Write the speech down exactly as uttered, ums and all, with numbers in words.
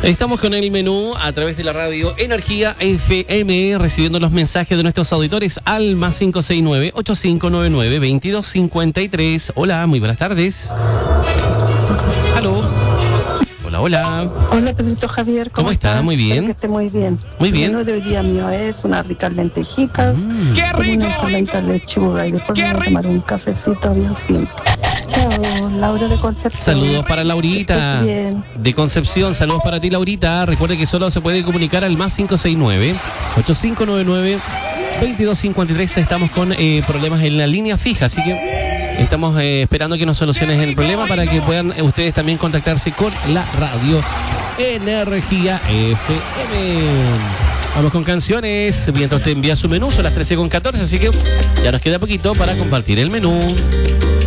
Estamos con el menú a través de la radio Energía F M, recibiendo los mensajes de nuestros auditores al más cinco seis nueve, ocho cinco nueve nueve, dos dos cinco tres. Hola, muy buenas tardes. Aló. Hola, hola. Hola, Pedrito Javier. ¿Cómo, ¿Cómo está? estás? Muy bien. Espero que esté muy bien. Muy bien. El menú de hoy día mío es unas ricas lentejitas, Mm. ¡Qué con rico! una ensaladita de lechuga y después ¡Qué me voy a tomar un cafecito bien simple. Chao, Laura de Concepción. Saludos para Laurita Estés bien. de Concepción. Saludos para ti, Laurita. Recuerde que solo se puede comunicar al más cinco seis nueve, ocho cinco nueve nueve, dos dos cinco tres. Estamos con eh, problemas en la línea fija, así que estamos eh, esperando que nos soluciones el problema para que puedan eh, ustedes también contactarse con la radio Energía F M. Vamos con canciones, mientras usted envía su menú, son las trece con catorce, así que ya nos queda poquito para compartir el menú.